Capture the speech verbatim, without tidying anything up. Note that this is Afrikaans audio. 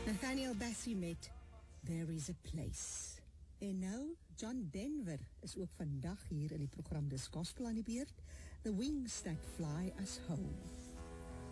Nathaniel Bassey met There is a Place. En nou, John Denver is ook vandag hier in die program Dis Gospel aan die beurt. The Wings That Fly Us Home.